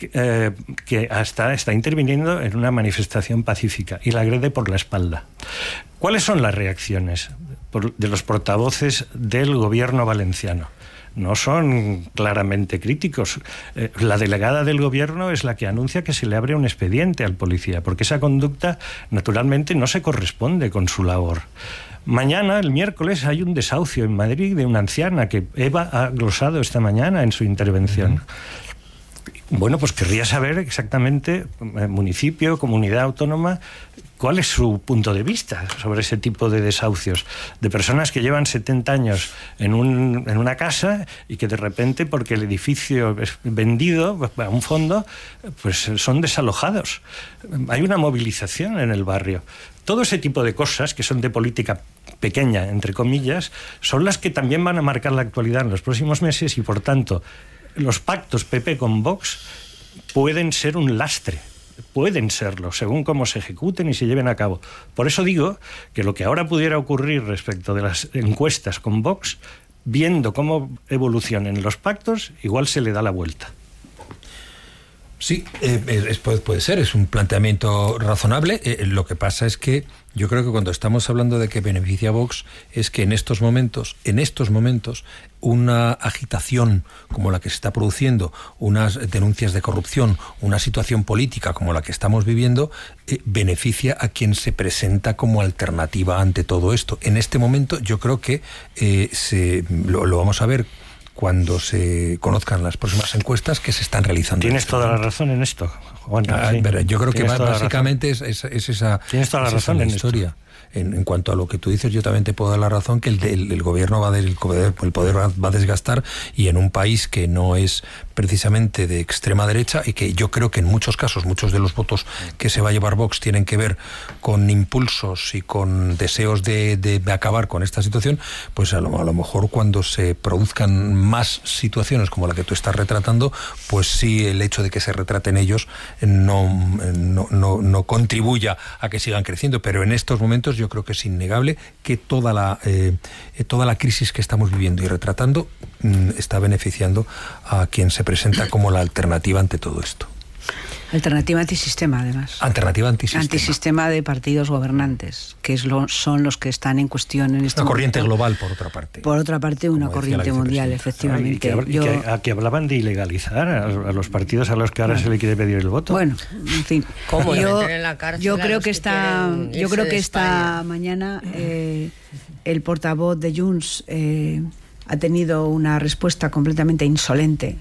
que está interviniendo en una manifestación pacífica, y la agrede por la espalda. ¿Cuáles son las reacciones de los portavoces del gobierno valenciano? No son claramente críticos. La delegada del gobierno es la que anuncia que se le abre un expediente al policía, porque esa conducta naturalmente no se corresponde con su labor. Mañana, el miércoles, hay un desahucio en Madrid de una anciana que Eva ha glosado esta mañana en su intervención. Bueno, pues querría saber exactamente, municipio, comunidad autónoma, cuál es su punto de vista sobre ese tipo de desahucios, de personas que llevan 70 años en una casa y que de repente, porque el edificio es vendido a un fondo, pues son desalojados. Hay una movilización en el barrio. Todo ese tipo de cosas, que son de política pequeña, entre comillas, son las que también van a marcar la actualidad en los próximos meses, y por tanto los pactos PP con Vox pueden ser un lastre. Pueden serlo, según cómo se ejecuten y se lleven a cabo. Por eso digo que lo que ahora pudiera ocurrir respecto de las encuestas con Vox, viendo cómo evolucionen los pactos, igual se le da la vuelta. Sí, puede ser, es un planteamiento razonable. Lo que pasa es que yo creo que cuando estamos hablando de que beneficia a Vox, es que en estos momentos, una agitación como la que se está produciendo, unas denuncias de corrupción, una situación política como la que estamos viviendo, beneficia a quien se presenta como alternativa ante todo esto. En este momento yo creo que lo vamos a ver cuando se conozcan las próximas encuestas que se están realizando. Tienes toda la razón en esto, Juan. Sí. Yo creo que básicamente es esa, tienes toda la razón en historia. En cuanto a lo que tú dices, yo también te puedo dar la razón que el gobierno el poder va a desgastar, y en un país que no es precisamente de extrema derecha, y que yo creo que en muchos casos, muchos de los votos que se va a llevar Vox tienen que ver con impulsos y con deseos de acabar con esta situación, pues a lo mejor cuando se produzcan más situaciones como la que tú estás retratando, pues sí, el hecho de que se retraten ellos no contribuya a que sigan creciendo, pero en estos momentos yo creo que es innegable que toda la crisis que estamos viviendo y retratando está beneficiando a quien se presenta como la alternativa ante todo esto. Alternativa antisistema, además. Alternativa antisistema. Antisistema de partidos gobernantes, que son los que están en cuestión en este momento. Una corriente global, por otra parte. Por otra parte, una corriente mundial, efectivamente. Que hablaban de ilegalizar a los partidos a los que ahora se le quiere pedir el voto. Bueno, en fin. ¿Cómo? Yo creo que esta mañana el portavoz de Junts ha tenido una respuesta completamente insolente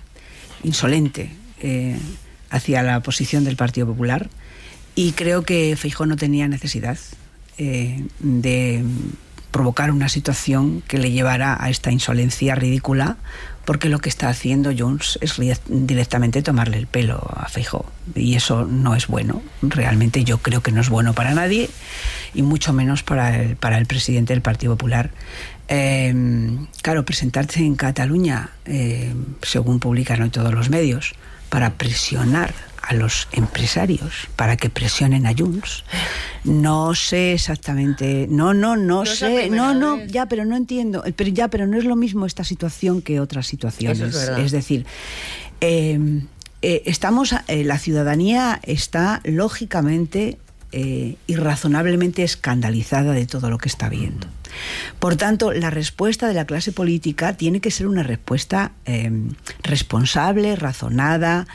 hacia la posición del Partido Popular, y creo que Feijóo no tenía necesidad de provocar una situación que le llevara a esta insolencia ridícula, porque lo que está haciendo Junts es directamente tomarle el pelo a Feijóo, y eso no es bueno. Realmente yo creo que no es bueno para nadie, y mucho menos para el presidente del Partido Popular. Claro, presentarse en Cataluña, según publican hoy todos los medios, para presionar a los empresarios, para que presionen a Junts. No sé exactamente, pero no entiendo, pero no es lo mismo esta situación que otras situaciones. Eso es verdad. Es decir, la ciudadanía está lógicamente irrazonablemente escandalizada de todo lo que está viendo. Por tanto, la respuesta de la clase política tiene que ser una respuesta responsable, razonada,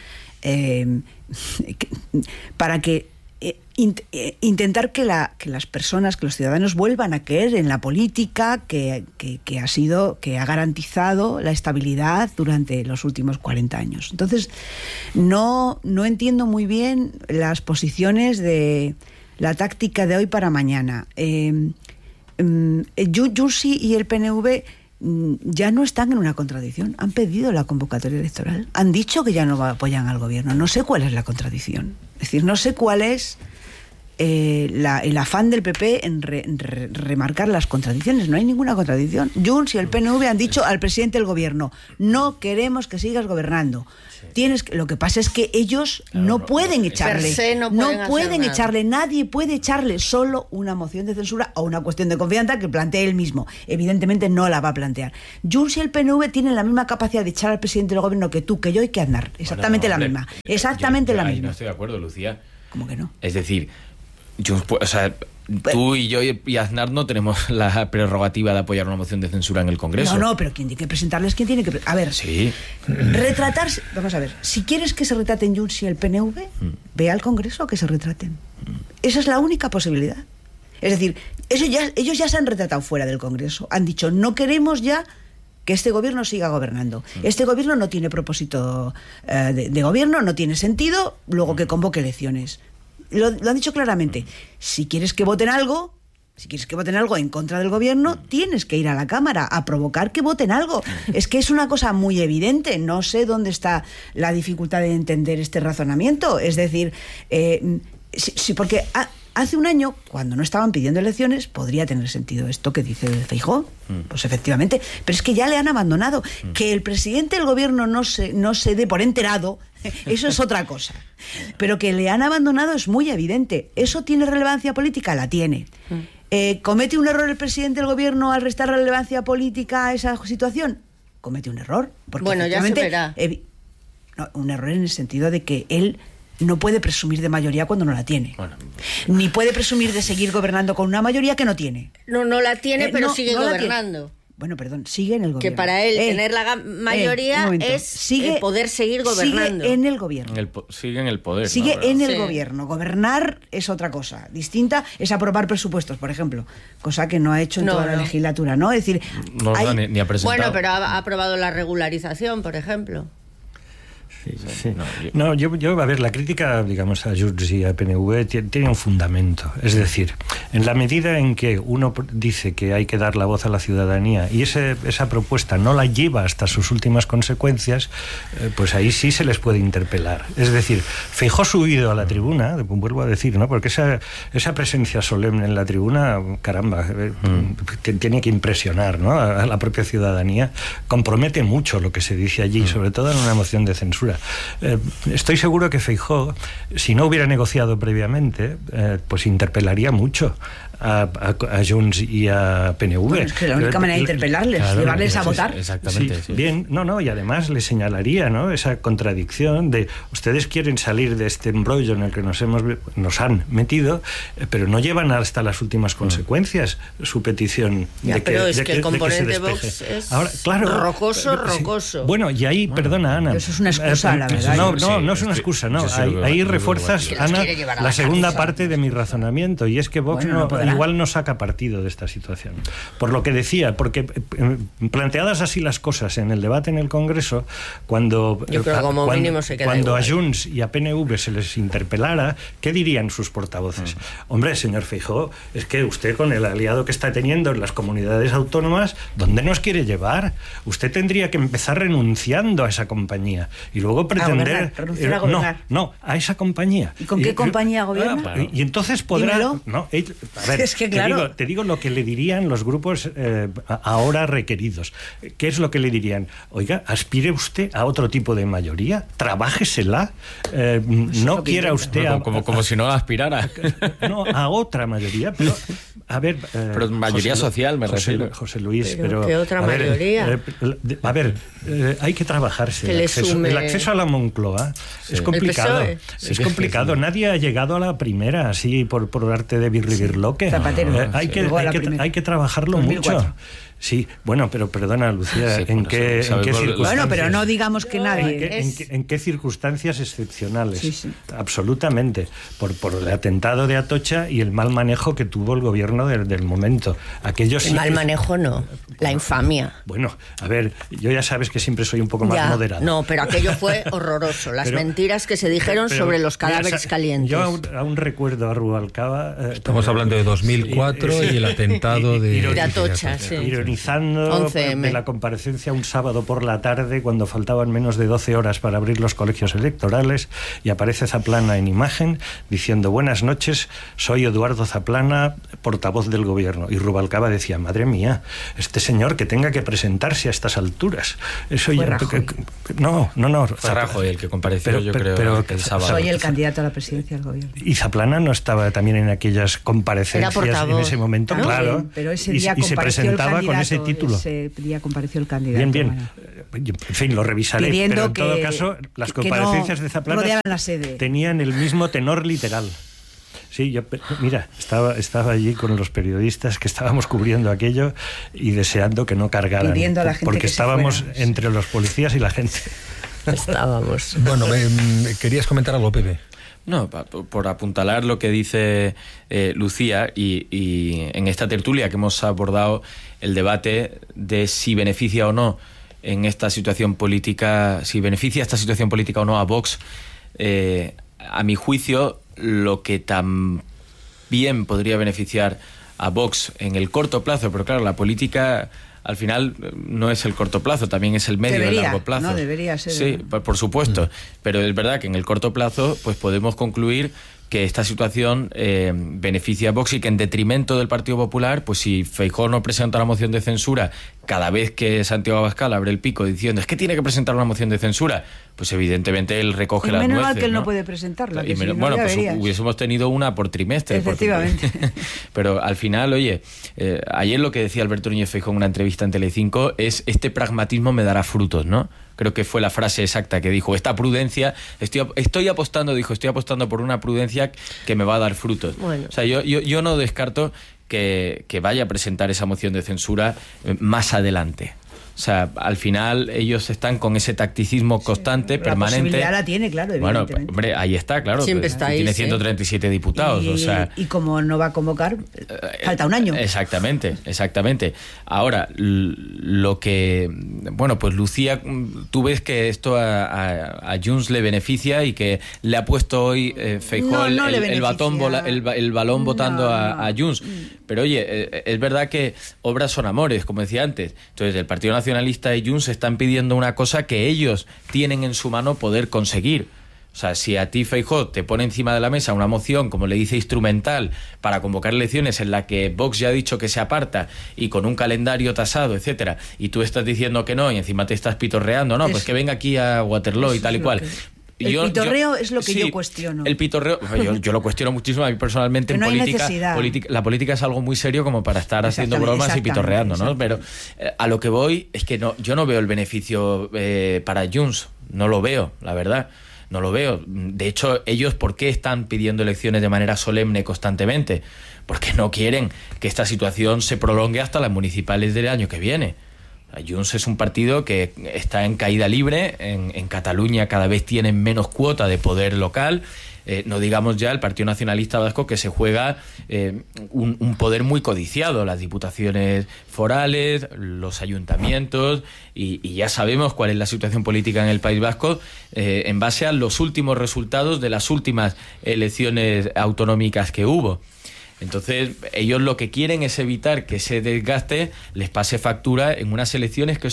para que intentar que las personas, que los ciudadanos vuelvan a creer en la política que ha garantizado la estabilidad durante los últimos 40 años. Entonces, no entiendo muy bien las posiciones de la táctica de hoy para mañana. Junts y el PNV ya no están en una contradicción. Han pedido la convocatoria electoral. Han dicho que ya no apoyan al gobierno. No sé cuál es la contradicción. Es decir, no sé cuál es el afán del PP en remarcar las contradicciones. No hay ninguna contradicción. Junts y el PNV han dicho al presidente del gobierno: no queremos que sigas gobernando. Lo que pasa es que ellos no pueden echarle. No pueden echarle. Nadie puede echarle. Solo una moción de censura o una cuestión de confianza que plantee él mismo. Evidentemente no la va a plantear. Junts y el PNV tienen la misma capacidad de echar al presidente del gobierno que tú, que yo y que Aznar. Exactamente la misma. Exactamente la misma. No estoy de acuerdo, Lucía. ¿Cómo que no? Es decir, tú y yo y Aznar no tenemos la prerrogativa de apoyar una moción de censura en el Congreso. No, pero quien tiene que presentarles, quien tiene que... A ver, sí. Retratarse... Vamos a ver, si quieres que se retraten Junts y el PNV, ve al Congreso a que se retraten. Esa es la única posibilidad. Es decir, ellos ya se han retratado fuera del Congreso. Han dicho: no queremos ya que este gobierno siga gobernando. Este gobierno no tiene propósito de gobierno, no tiene sentido, luego que convoque elecciones. Lo han dicho claramente. Si quieres que voten algo en contra del gobierno, tienes que ir a la Cámara a provocar que voten algo. Es que es una cosa muy evidente. No sé dónde está la dificultad de entender este razonamiento. Es decir, sí, porque hace un año, cuando no estaban pidiendo elecciones, podría tener sentido esto que dice Feijóo. Pues efectivamente. Pero es que ya le han abandonado. Que el presidente del gobierno no se dé por enterado, eso es otra cosa. Pero que le han abandonado es muy evidente. ¿Eso tiene relevancia política? La tiene. ¿Comete un error el presidente del gobierno al restar relevancia política a esa situación? Comete un error. Porque bueno, ya se verá. Un error en el sentido de que él no puede presumir de mayoría cuando no la tiene. Bueno, ni puede presumir de seguir gobernando con una mayoría que no tiene. No la tiene, pero sigue gobernando. Bueno, perdón, sigue en el gobierno. Que para él tener la mayoría es poder seguir gobernando. Sigue en el gobierno. Sigue en el poder. Sigue en el gobierno. Gobernar es otra cosa. Distinta es aprobar presupuestos, por ejemplo. Cosa que no ha hecho en toda la legislatura, ¿no? Es decir... ni ha presentado. Bueno, pero ha aprobado la regularización, por ejemplo. Sí. Yo, a ver, la crítica, digamos, a Junts y a PNV tiene un fundamento. Es decir, en la medida en que uno dice que hay que dar la voz a la ciudadanía y esa propuesta no la lleva hasta sus últimas consecuencias, pues ahí sí se les puede interpelar. Es decir, Feijóo subido a la tribuna, vuelvo a decir, ¿no? Porque esa presencia solemne en la tribuna, caramba, tiene que impresionar, ¿no? A la propia ciudadanía. Compromete mucho lo que se dice allí, sobre todo en una moción de censura. Estoy seguro que Feijóo, si no hubiera negociado previamente, pues interpelaría mucho a Junts y a PNV. Bueno, es que la única manera de interpelarles, llevarles a votar. Exactamente. Sí. Bien, y además le señalaría, ¿no?, esa contradicción de: ustedes quieren salir de este embrollo en el que nos han metido, pero no llevan hasta las últimas consecuencias su petición pero es que el componente Vox es ahora, claro, rocoso. Bueno, y ahí, perdona, Ana. Eso es una excusa, la verdad. No es una excusa, no. Ahí refuerzas, Ana, la segunda parte de mi razonamiento, y es que Vox igual no saca partido de esta situación. Por lo que decía, porque planteadas así las cosas en el debate en el Congreso, cuando a Junts y a PNV se les interpelara, ¿qué dirían sus portavoces? Hombre, señor Feijóo, es que usted, con el aliado que está teniendo en las comunidades autónomas, ¿dónde nos quiere llevar? Usted tendría que empezar renunciando a esa compañía y luego pretender... renunciar a gobernar. No, a esa compañía. ¿Y con qué compañía gobierna? Y entonces podrá... Dímelo. A ver, es que claro, te digo lo que le dirían los grupos ahora requeridos. ¿Qué es lo que le dirían? Oiga, aspire usted a otro tipo de mayoría, trabájesela, no quiera usted... Como si no aspirara. No, a otra mayoría, pero... A ver, pero mayoría social, me refiero. José Luis, pero ¿qué otra mayoría? Hay que trabajarse. Que el acceso a la Moncloa es complicado. Es complicado. Nadie ha llegado a la primera así por arte de birlibirloque. Zapatero. Hay que trabajarlo mucho. Sí, bueno, pero perdona, Lucía, ¿en qué circunstancias? Bueno, pero no digamos que nadie. ¿En qué circunstancias excepcionales? Sí. Absolutamente. Por el atentado de Atocha y el mal manejo que tuvo el gobierno del momento. El mal manejo no, la infamia. Bueno, a ver, yo ya sabes que siempre soy un poco más moderado. No, pero aquello fue horroroso. Las mentiras que se dijeron sobre los cadáveres calientes. Yo aún recuerdo a Rubalcaba... Estamos hablando de 2004 y el atentado de Atocha, sí. Ironizando de la comparecencia un sábado por la tarde cuando faltaban menos de 12 horas para abrir los colegios electorales, y aparece Zaplana en imagen diciendo: buenas noches, soy Eduardo Zaplana, portavoz del gobierno. Y Rubalcaba decía: madre mía, este señor que tenga que presentarse a estas alturas. Eso ya... No. Fue Rajoy el que compareció, yo creo que el sábado. Soy el candidato a la presidencia del gobierno. Y Zaplana no estaba también en aquellas comparecencias en ese momento, claro. Pero ese día y se presentaba con ese título. Ese día compareció el candidato. Bien. En fin, lo revisaré. Pero en todo caso, las comparecencias de Zaplana tenían el mismo tenor literal. Sí, mira, estaba allí con los periodistas que estábamos cubriendo aquello y deseando que no cargaran. Pidiendo a la gente porque que estábamos entre los policías y la gente. Estábamos. Bueno, querías comentar algo, Pepe. No, por apuntalar lo que dice Lucía, y en esta tertulia que hemos abordado el debate de si beneficia o no en esta situación política, si beneficia esta situación política o no a Vox, a mi juicio, lo que también podría beneficiar a Vox en el corto plazo, pero claro, la política... Al final no es el corto plazo, también es el medio y largo plazo. No, debería ser. Sí, por supuesto. Pero es verdad que en el corto plazo pues podemos concluir que esta situación beneficia a Vox y que en detrimento del Partido Popular, pues si Feijóo no presenta una moción de censura cada vez que Santiago Abascal abre el pico diciendo es que tiene que presentar una moción de censura, pues evidentemente él recoge las nueces. Menos mal que él no puede presentarla. Bueno, pues hubiésemos tenido una por trimestre. Efectivamente. Pero al final, oye, ayer lo que decía Alberto Núñez Feijóo en una entrevista en Telecinco es: este pragmatismo me dará frutos, ¿no? Creo que fue la frase exacta que dijo. Esta prudencia, estoy apostando por una prudencia que me va a dar frutos. Bueno. O sea, yo no descarto que vaya a presentar esa moción de censura más adelante. O sea, al final ellos están con ese tacticismo constante, permanente. La posibilidad la tiene, claro, evidentemente. Bueno, hombre, ahí está, claro. Siempre está ahí. Tiene 137 diputados, o sea... Y como no va a convocar, falta un año. Exactamente. Ahora, lo que... Bueno, pues Lucía, tú ves que esto a Junts le beneficia y que le ha puesto hoy Feijóo el balón votando a Junts. Pero oye, es verdad que obras son amores, como decía antes. Entonces, el Partido Nacionalista y Junts están pidiendo una cosa que ellos tienen en su mano poder conseguir. O sea, si a ti Feijóo te pone encima de la mesa una moción, como le dice, instrumental, para convocar elecciones en la que Vox ya ha dicho que se aparta y con un calendario tasado, etcétera, y tú estás diciendo que no y encima te estás pitorreando, no, pues que venga aquí a Waterloo y tal y cual. El pitorreo es lo que yo cuestiono. El pitorreo, yo lo cuestiono muchísimo. A mí personalmente no en política, la política es algo muy serio como para estar haciendo bromas y pitorreando, ¿no? Pero a lo que voy es que yo no veo el beneficio para Junts. No lo veo, la verdad. No lo veo. De hecho, ellos, ¿por qué están pidiendo elecciones de manera solemne constantemente? Porque no quieren que esta situación se prolongue hasta las municipales del año que viene. Junts es un partido que está en caída libre, en Cataluña cada vez tienen menos cuota de poder local, no digamos ya el Partido Nacionalista Vasco, que se juega un poder muy codiciado, las diputaciones forales, los ayuntamientos, y ya sabemos cuál es la situación política en el País Vasco en base a los últimos resultados de las últimas elecciones autonómicas que hubo. Entonces, ellos lo que quieren es evitar que ese desgaste les pase factura en unas elecciones que son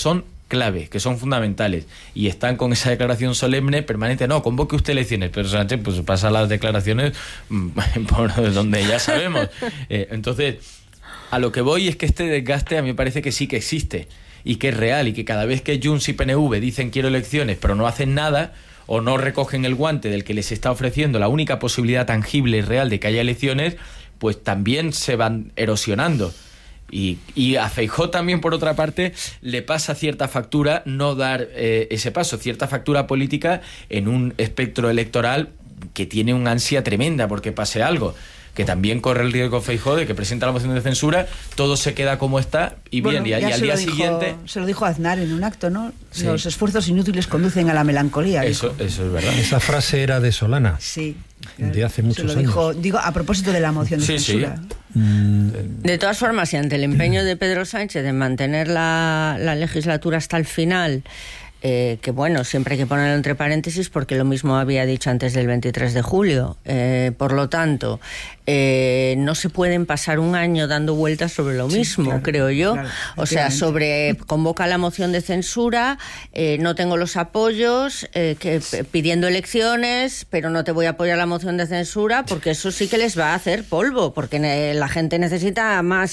clave, que son fundamentales, y están con esa declaración solemne permanente. No, convoque usted elecciones, pero Sánchez pues pasa las declaraciones por donde ya sabemos. Entonces, a lo que voy es que este desgaste a mí me parece que sí que existe y que es real, y que cada vez que Junts y PNV dicen quiero elecciones pero no hacen nada o no recogen el guante del que les está ofreciendo la única posibilidad tangible y real de que haya elecciones, pues también se van erosionando. Y a Feijóo también, por otra parte, le pasa cierta factura no dar ese paso, cierta factura política en un espectro electoral que tiene una ansia tremenda porque pase algo, que también corre el riesgo Feijóo de que presenta la moción de censura, todo se queda como está y bien, y al día siguiente... Se lo dijo Aznar en un acto, ¿no? Sí. Los esfuerzos inútiles conducen a la melancolía. Eso es verdad. Esa frase era de Solana. Sí. De hace muchos años. Digo, a propósito de la moción de censura. Sí. De todas formas, y ante el empeño de Pedro Sánchez de mantener la legislatura hasta el final, que bueno, siempre hay que ponerlo entre paréntesis porque lo mismo había dicho antes del 23 de julio. Por lo tanto, no se pueden pasar un año dando vueltas sobre lo mismo, claro, creo yo. Claro, o sea, sobre convoca la moción de censura, no tengo los apoyos, pidiendo elecciones, pero no te voy a apoyar la moción de censura porque eso sí que les va a hacer polvo, porque la gente necesita más...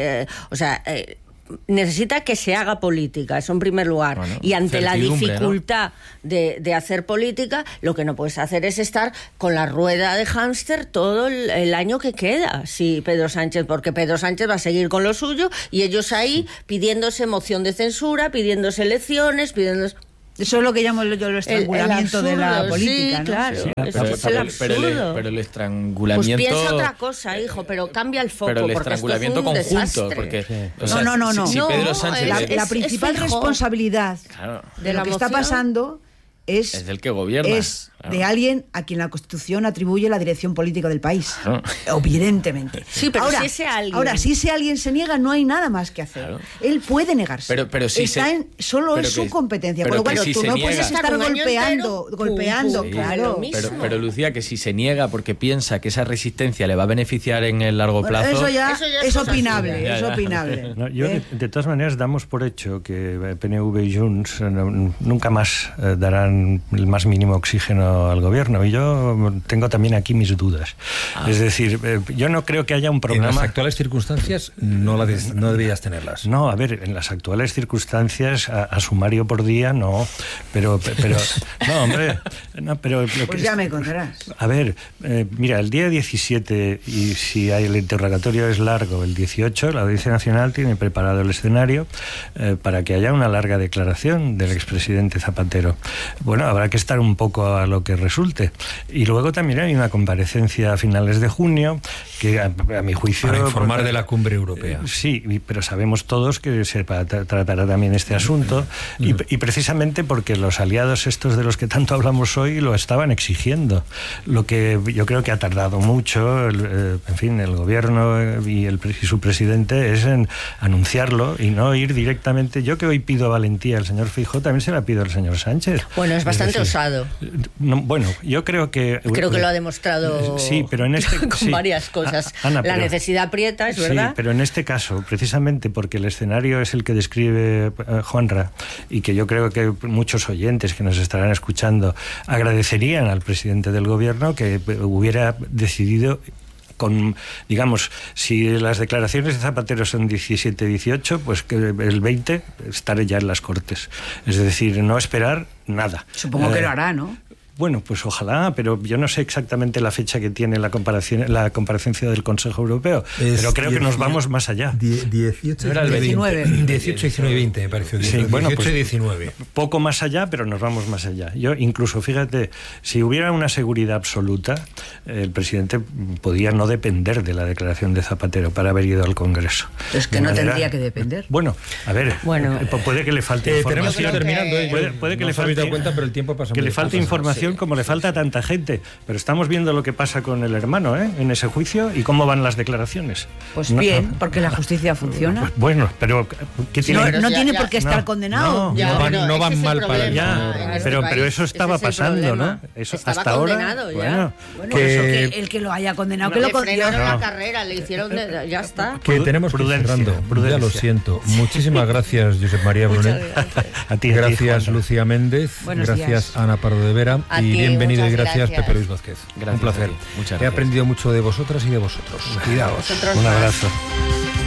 necesita que se haga política, eso en primer lugar. Bueno, y ante la dificultad, ¿no?, de hacer política, lo que no puedes hacer es estar con la rueda de hámster todo el año que queda. Sí, Pedro Sánchez, porque Pedro Sánchez va a seguir con lo suyo y ellos ahí pidiéndose moción de censura, pidiéndose elecciones, pidiéndose... Eso es lo que llamo yo el estrangulamiento de la política, sí, ¿no? Claro, sí, es el absurdo. Pero el estrangulamiento... Pues piensa otra cosa, hijo, pero cambia el foco. Pero el estrangulamiento porque esto es un conjunto, porque... Sí. O sea, No. Si Pedro Sánchez... La principal responsabilidad de lo que está pasando es del que gobierna. Es de alguien a quien la Constitución atribuye la dirección política del país. Claro. Evidentemente. Sí, pero si ese alguien se niega, no hay nada más que hacer. Claro. Él puede negarse. Pero si solo es su competencia. Por lo cual, tú no puedes estar golpeando, sí, claro. Pero Lucía, que si se niega porque piensa que esa resistencia le va a beneficiar en el largo plazo... Eso ya es opinable. Es opinable. No, yo, de todas maneras, damos por hecho que PNV y Junts nunca más darán el más mínimo oxígeno al gobierno, y yo tengo también aquí mis dudas. Es decir, yo no creo que haya un programa... En las actuales circunstancias no deberías tenerlas. No, a ver, en las actuales circunstancias a sumario por día no, pero no, hombre, no, pero... Pues ya me contarás. A ver, mira, el día 17, y si el interrogatorio es largo, el 18, la Audiencia Nacional tiene preparado el escenario para que haya una larga declaración del expresidente Zapatero. Bueno, habrá que estar un poco a lo que resulte. Y luego también hay una comparecencia a finales de junio que a mi juicio... Para informar de la cumbre europea. Sí, pero sabemos todos que se tratará también este asunto y precisamente porque los aliados estos de los que tanto hablamos hoy lo estaban exigiendo. Lo que yo creo que ha tardado mucho, en fin, el gobierno y su presidente es en anunciarlo y no ir directamente. Yo que hoy pido valentía al señor Feijóo, también se la pido al señor Sánchez. Bueno, es bastante osado. No, bueno, yo creo que... Creo que lo ha demostrado sí, pero en este, con varias cosas. Ana, la necesidad aprieta, es verdad. Sí, pero en este caso, precisamente porque el escenario es el que describe Juanra, y que yo creo que muchos oyentes que nos estarán escuchando agradecerían al presidente del gobierno que hubiera decidido... digamos, si las declaraciones de Zapatero son 17-18, pues que el 20 estaré ya en las Cortes. Es decir, no esperar nada. Supongo que lo hará, ¿no? Bueno, pues ojalá, pero yo no sé exactamente la fecha que tiene la comparecencia del Consejo Europeo, pero creo que nos vamos más allá. 18 y 19, me pareció. Sí, 18 bueno, pues, y 19. Poco más allá, pero nos vamos más allá. Yo incluso, fíjate, si hubiera una seguridad absoluta, el presidente podía no depender de la declaración de Zapatero para haber ido al Congreso. Es que no tendría que depender. Bueno, a ver, puede que le falte información. Tenemos que ir terminando. Puede que le falte cuenta, pero el tiempo pasa que le falte información solución como le falta a tanta gente. Pero estamos viendo lo que pasa con el hermano, en ese juicio, y cómo van las declaraciones. Pues bien, porque la justicia funciona. Pues bueno, pero ¿qué tiene? No tiene por qué estar condenado. No van mal para allá. Pero eso estaba pasando, ¿no? Eso estaba hasta ahora. Ya. Bueno, que el que lo haya condenado, que lo frenaron la carrera, le hicieron ya está. Que tenemos que ir cerrando. Ya lo siento. Muchísimas gracias, Josep María Brunet. A ti, gracias, Lucía Méndez. Gracias, días. Ana Pardo de Vera. Y bienvenido y gracias, Pepe Luis Vázquez. Gracias, un placer. muchas gracias. He aprendido mucho de vosotras y de vosotros. Cuidaos. Un abrazo.